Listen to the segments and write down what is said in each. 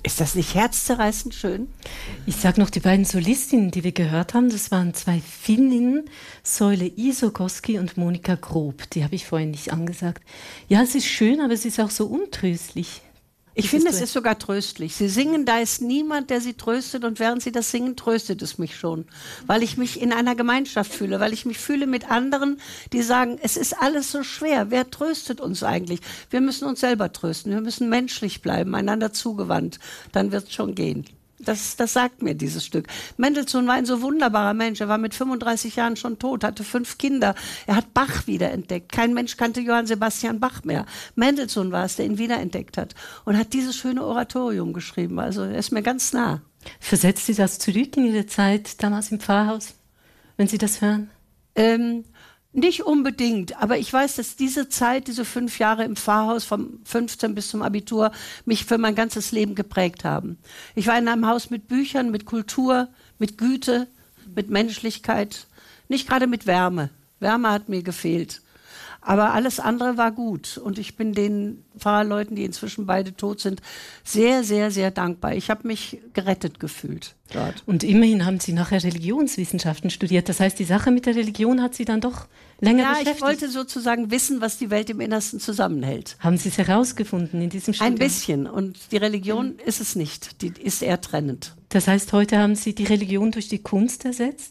Ist das nicht herzzerreißend schön? Ich sage noch, die beiden Solistinnen, die wir gehört haben, das waren 2 Finninnen, Soile Isokoski und Monika Grob. Die habe ich vorhin nicht angesagt. Ja, es ist schön, aber es ist auch so untröstlich. Ich finde, es ist sogar tröstlich. Sie singen, da ist niemand, der sie tröstet, und während sie das singen, tröstet es mich schon. Weil ich mich in einer Gemeinschaft fühle, weil ich mich fühle mit anderen, die sagen, es ist alles so schwer. Wer tröstet uns eigentlich? Wir müssen uns selber trösten. Wir müssen menschlich bleiben, einander zugewandt. Dann wird es schon gehen. Das sagt mir dieses Stück. Mendelssohn war ein so wunderbarer Mensch. Er war mit 35 Jahren schon tot, hatte 5 Kinder. Er hat Bach wiederentdeckt. Kein Mensch kannte Johann Sebastian Bach mehr. Mendelssohn war es, der ihn wiederentdeckt hat. Und hat dieses schöne Oratorium geschrieben. Also er ist mir ganz nah. Versetzt Sie das zurück in Ihre Zeit damals im Pfarrhaus, wenn Sie das hören? Nicht unbedingt, aber ich weiß, dass diese Zeit, diese 5 Jahre im Pfarrhaus vom 15 bis zum Abitur mich für mein ganzes Leben geprägt haben. Ich war in einem Haus mit Büchern, mit Kultur, mit Güte, mit Menschlichkeit, nicht gerade mit Wärme. Wärme hat mir gefehlt. Aber alles andere war gut. Und ich bin den Pfarrerleuten, die inzwischen beide tot sind, sehr, sehr, sehr dankbar. Ich habe mich gerettet gefühlt dort. Und immerhin haben Sie nachher Religionswissenschaften studiert. Das heißt, die Sache mit der Religion hat Sie dann doch länger beschäftigt. Ja, ich wollte sozusagen wissen, was die Welt im Innersten zusammenhält. Haben Sie es herausgefunden in diesem Studium? Ein bisschen. Und die Religion ist es nicht. Die ist eher trennend. Das heißt, heute haben Sie die Religion durch die Kunst ersetzt?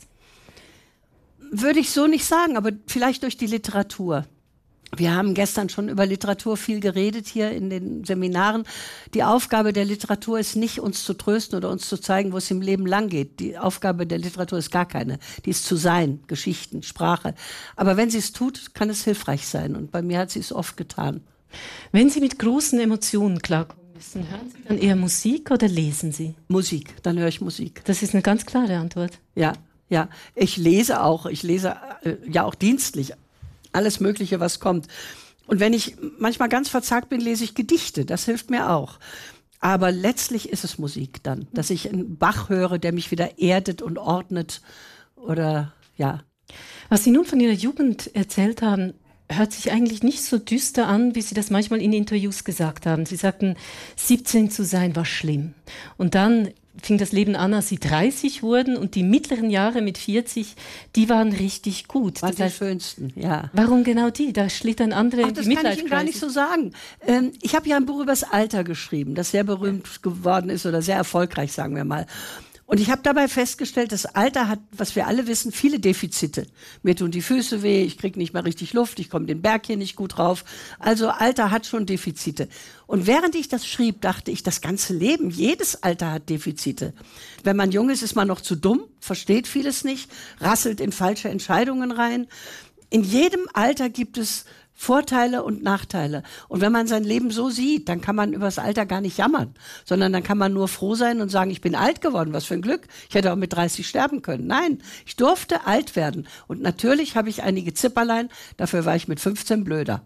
Würde ich so nicht sagen, aber vielleicht durch die Literatur. Wir haben gestern schon über Literatur viel geredet hier in den Seminaren. Die Aufgabe der Literatur ist nicht, uns zu trösten oder uns zu zeigen, wo es im Leben lang geht. Die Aufgabe der Literatur ist gar keine. Die ist zu sein, Geschichten, Sprache. Aber wenn sie es tut, kann es hilfreich sein. Und bei mir hat sie es oft getan. Wenn Sie mit großen Emotionen klarkommen müssen, hören Sie dann eher Musik oder lesen Sie? Musik, dann höre ich Musik. Das ist eine ganz klare Antwort. Ja, ja. Ich lese auch. Ich lese ja auch dienstlich. Alles Mögliche, was kommt. Und wenn ich manchmal ganz verzagt bin, lese ich Gedichte. Das hilft mir auch. Aber letztlich ist es Musik dann, dass ich einen Bach höre, der mich wieder erdet und ordnet. Oder ja. Was Sie nun von Ihrer Jugend erzählt haben, hört sich eigentlich nicht so düster an, wie Sie das manchmal in Interviews gesagt haben. Sie sagten, 17 zu sein war schlimm. Und dann fing das Leben an, als Sie 30 wurden, und die mittleren Jahre mit 40, die waren richtig gut. Waren die schönsten, ja. Warum genau die? Da schlittern andere Ach, das kann ich Ihnen gar nicht so sagen. Ich habe ja ein Buch über das Alter geschrieben, das sehr berühmt geworden ist oder sehr erfolgreich, sagen wir mal. Und ich habe dabei festgestellt, das Alter hat, was wir alle wissen, viele Defizite. Mir tun die Füße weh, ich kriege nicht mehr richtig Luft, ich komme den Berg hier nicht gut rauf. Also Alter hat schon Defizite. Und während ich das schrieb, dachte ich, das ganze Leben, jedes Alter hat Defizite. Wenn man jung ist, ist man noch zu dumm, versteht vieles nicht, rasselt in falsche Entscheidungen rein. In jedem Alter gibt es Vorteile und Nachteile. Und wenn man sein Leben so sieht, dann kann man über das Alter gar nicht jammern, sondern dann kann man nur froh sein und sagen, ich bin alt geworden, was für ein Glück. Ich hätte auch mit 30 sterben können. Nein, ich durfte alt werden. Und natürlich habe ich einige Zipperlein, dafür war ich mit 15 blöder.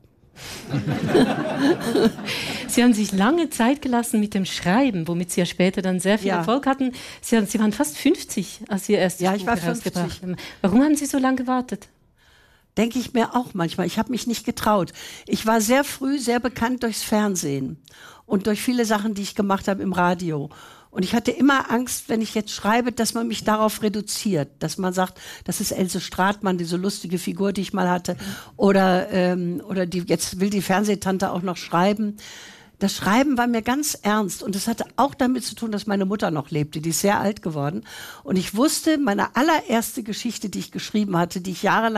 Sie haben sich lange Zeit gelassen mit dem Schreiben, womit Sie ja später dann sehr viel Erfolg hatten. Sie waren fast 50, als Sie Ihr erstes Buch herausgebracht haben. Warum haben Sie so lange gewartet? Denke ich mir auch manchmal. Ich habe mich nicht getraut. Ich war sehr früh sehr bekannt durchs Fernsehen und durch viele Sachen, die ich gemacht habe im Radio. Und ich hatte immer Angst, wenn ich jetzt schreibe, dass man mich darauf reduziert. Dass man sagt, das ist Else Stratmann, diese lustige Figur, die ich mal hatte. Oder jetzt will die Fernsehtante auch noch schreiben. Das Schreiben war mir ganz ernst und es hatte auch damit zu tun, dass meine Mutter noch lebte. Die ist sehr alt geworden. Und ich wusste, meine allererste Geschichte, die ich geschrieben hatte, die ich jahrelang